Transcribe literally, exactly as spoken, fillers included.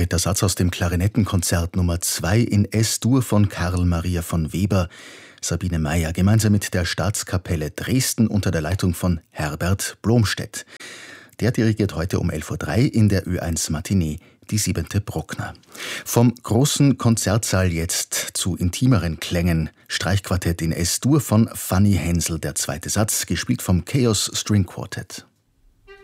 dritter Satz aus dem Klarinettenkonzert Nummer zwei in Es-Dur von Karl Maria von Weber. Sabine Meyer gemeinsam mit der Staatskapelle Dresden unter der Leitung von Herbert Blomstedt. Der dirigiert heute um elf Uhr drei in der Ö eins Matinee die siebente Bruckner. Vom großen Konzertsaal jetzt zu intimeren Klängen. Streichquartett in Es-Dur von Fanny Hensel, der zweite Satz, gespielt vom Chaos String Quartet.